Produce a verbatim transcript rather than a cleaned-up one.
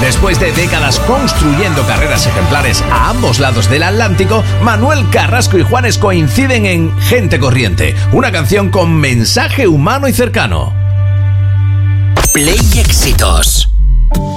Después de décadas construyendo carreras ejemplares a ambos lados del Atlántico, Manuel Carrasco y Juanes coinciden en Gente Corriente, una canción con mensaje humano y cercano. Play Éxitos.